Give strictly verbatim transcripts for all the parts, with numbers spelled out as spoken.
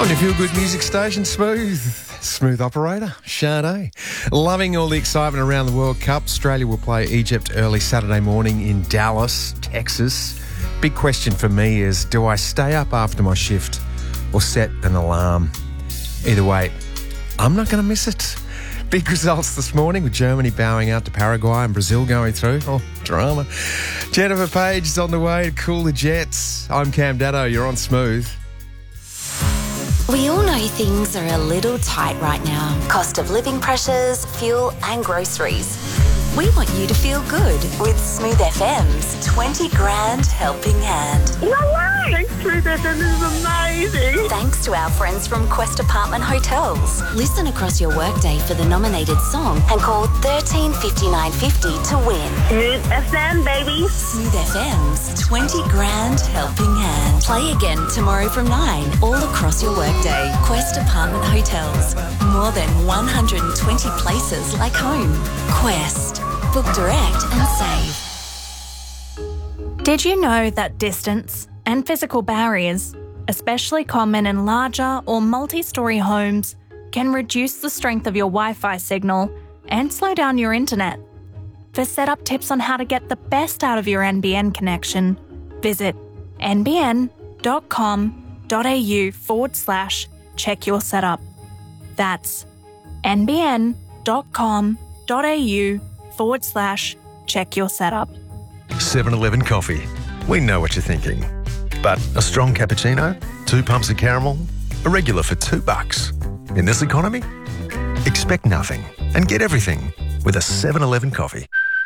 On your feel-good music station, Smooth. Smooth operator, Sade. Loving all the excitement around the World Cup. Australia will play Egypt early Saturday morning in Dallas, Texas. Big question for me is, do I stay up after my shift or set an alarm? Either way, I'm not going to miss it. Big results this morning with Germany bowing out to Paraguay and Brazil going through. Oh, drama. Jennifer Page is on the way to cool the jets. I'm Cam Daddo. You're on Smooth. We all know things are a little tight right now. Cost of living pressures, fuel and groceries. We want you to feel good with Smooth F M's twenty grand helping hand. No way! Smooth F M is amazing! Thanks to our friends from Quest Apartment Hotels. Listen across your workday for the nominated song and call thirteen fifty-nine fifty to win. Smooth F M, baby! Smooth F M's twenty grand helping hand. Play again tomorrow from nine, all across your workday. Quest Apartment Hotels. More than one hundred twenty places like home. Quest. Book direct and save. Did you know that distance and physical barriers, especially common in larger or multi-storey homes, can reduce the strength of your Wi-Fi signal and slow down your internet? For setup tips on how to get the best out of your N B N connection, visit nbn.com.au forward slash check your setup. That's nbn.com.au forward slash check your setup. seven eleven Coffee. We know what you're thinking. But a strong cappuccino, two pumps of caramel, a regular for two bucks. In this economy, expect nothing and get everything with a seven eleven Coffee.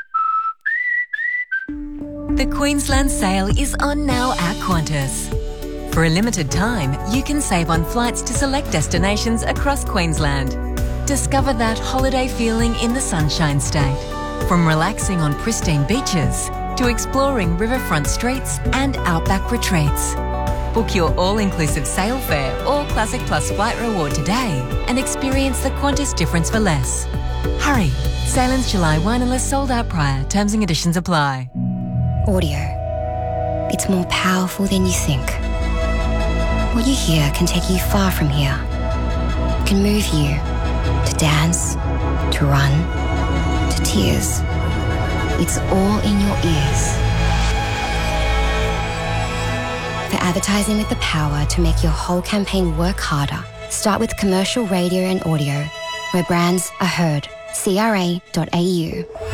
The Queensland sale is on now at Qantas. For a limited time, you can save on flights to select destinations across Queensland. Discover that holiday feeling in the Sunshine State. From relaxing on pristine beaches to exploring riverfront streets and outback retreats. Book your all-inclusive sail fare or Classic Plus flight reward today and experience the Qantas difference for less. Hurry! Sailings July first unless sold out prior. Terms and conditions apply. Audio. It's more powerful than you think. What you hear can take you far from here. It can move you to dance, to run, to tears. It's all in your ears. For advertising with the power to make your whole campaign work harder, start with commercial radio and audio, where brands are heard. C R A dot A U.